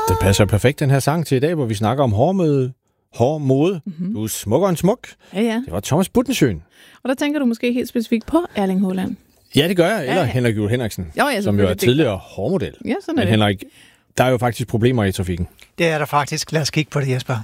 Det passer perfekt, den her sang, til i dag, hvor vi snakker om hård mode. Mm-hmm. Du er smukkere end smuk. Ja, ja. Det var Thomas Buttensøen. Og der tænker du måske helt specifikt på Erling Haaland. Ja, det gør jeg. Eller Henrik Juhl Henriksen, som jo er tidligere hårmodel. Ja, sådan er Men det. Henrik, der er jo faktisk problemer i trafikken. Det er der faktisk. Lad os kigge på det, Jesper.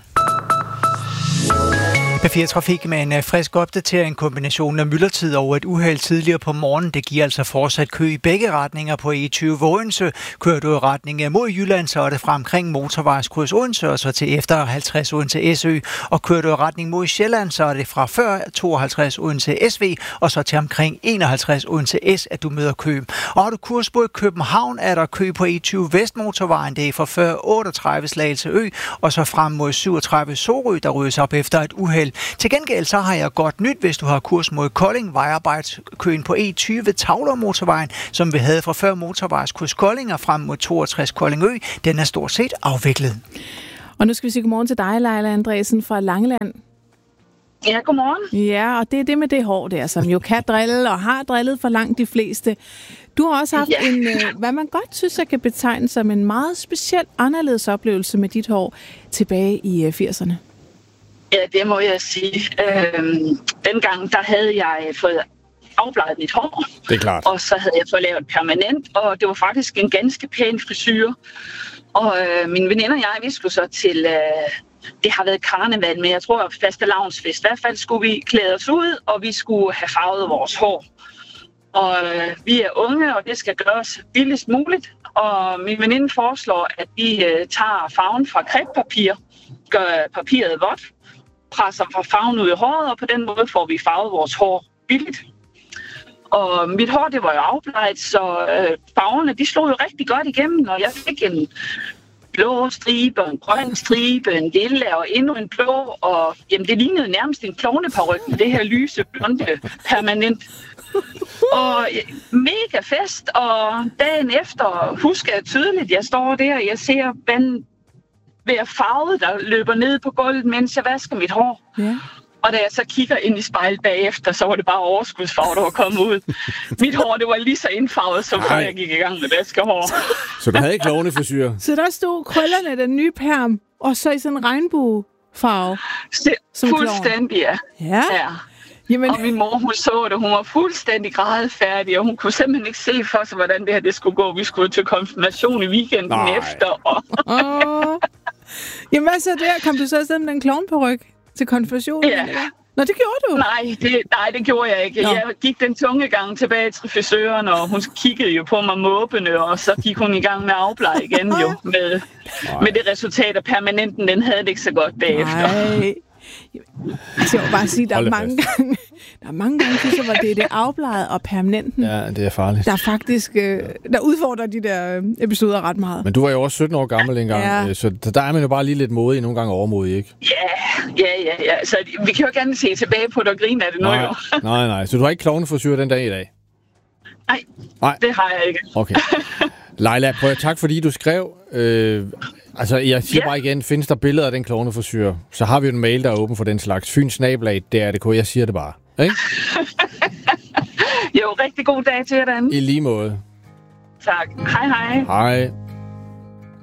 P4 Trafik med en frisk opdatering, kombinationen af myldretid og et uheld tidligere på morgenen. Det giver altså fortsat kø i begge retninger på E20 Odense. Kører du i retning mod Jylland, så er det fra omkring motorvejskryds Odense og så til efter 50 Odense SØ. Og kører du i retning mod Sjælland, så er det fra før 52 Odense SV og så til omkring 51 Odense S, at du møder kø. Og har du kurs mod København, er der kø på E20 Vestmotorvejen. Det er fra før 38 Slagelse Ø og så frem mod 37 Sorø, der ryddes op efter et uheld. Til gengæld så har jeg godt nyt, hvis du har kurs mod Kolding, vejarbejdskøen på E20 Tavlermotorvejen, som vi havde fra før motorvejskryds Kolding og frem mod 62 Kolding Ø. Den er stort set afviklet. Og nu skal vi sige godmorgen til dig, Leila Andresen fra Langeland. Ja, godmorgen. Ja, og det er det med det hår der, som jo kan drille og har drillet for langt de fleste. Du har også haft en, hvad man godt synes, jeg kan betegne som en meget speciel anderledes oplevelse med dit hår tilbage i 80'erne. Ja, det må jeg sige. Dengang, der havde jeg fået afbleget mit hår. Det er klart. Og så havde jeg fået lavet permanent, og det var faktisk en ganske pæn frisyr. Og mine veninder og jeg, vi skulle så til, det har været karneval, men jeg tror fastelavnsfest. I hvert fald skulle vi klæde os ud, og vi skulle have farvet vores hår. Og vi er unge, og det skal gøres billigst muligt. Og min veninde foreslår, at vi tager farven fra kridtpapir, gør papiret vådt, presser farven ud i håret, og på den måde får vi farvet vores hår billigt. Og mit hår, det var jo afbleget, så farverne, de slog jo rigtig godt igennem, og jeg fik en blå stribe, en grøn stribe, en lille og endnu en blå, og jamen, det lignede nærmest en klovneparyk med det her lyse, blonde, permanent. Og mega fest, og dagen efter husker jeg tydeligt, jeg står der, og jeg ser vandet ved farvet, der løber ned på gulvet, mens jeg vasker mit hår. Ja. Og da jeg så kigger ind i spejlet bagefter, så var det bare overskudsfarve, der var kommet ud. Mit hår, det var lige så indfarvet, som før jeg gik i gang med vaskehår. Så du havde ikke klovnefrisyr? Så der stod krøllerne, den nye perm, og så i sådan en regnbuefarve? Fuldstændig, ja. Jamen. Og min mor, hun så det, hun var fuldstændig grædefærdig, og hun kunne simpelthen ikke se for sig, hvordan det her det skulle gå. Vi skulle til konfirmation i weekenden efter. Og jamen hvad så der? Kom du så afsted med den klovnparyk til konfirmationen? Ja. Eller? Nå, det gjorde du? Nej, det gjorde jeg ikke. Nå. Jeg gik den tunge gang tilbage til frisøren, og hun kiggede jo på mig måbende, og så gik hun i gang med at afblege igen jo, med det resultat, at permanenten, den havde det ikke så godt bagefter. Nej. Altså, jeg vil bare sige, der er mange gange, synes jeg, hvor det er det afbleget og permanenten. Ja, det er farligt. Der faktisk, der udfordrer de der episoder ret meget. Men du var jo også 17 år gammel engang, så der er man jo bare lige lidt modig, nogle gange overmodig, ikke? Ja. Så vi kan jo gerne se tilbage på det og grine af det nu, jo. Nej. Så du har ikke klovnefrisyr den dag i dag? Nej, det har jeg ikke. Okay. Leila, tak fordi du skrev. Jeg siger bare igen, findes der billeder af den klovnefrisyr, så har vi en mail, der er åben for den slags. Fynsnabelag.dr.dk, jeg siger det bare. Ikke? Jo, rigtig god dag til jer, Dan. I lige måde. Tak. Hej. Hej.